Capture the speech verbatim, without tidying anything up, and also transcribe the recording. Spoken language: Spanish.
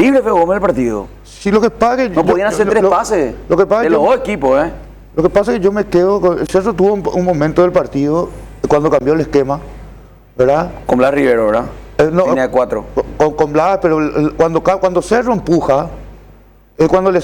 Terrible fue Gómez el partido. Sí, lo que pasa es que No yo- podían hacer lo- tres lo- pases Lo que pasa de es que los yo- dos equipos, ¿eh? Lo que pasa es que yo me quedo con... Cerro tuvo un, un momento del partido cuando cambió el esquema, ¿verdad? Con Blas Rivero, ¿verdad? Eh, no, Línea de cuatro. Con, con Blas, pero el- el- cuando, ca- cuando Cerro empuja, es cuando le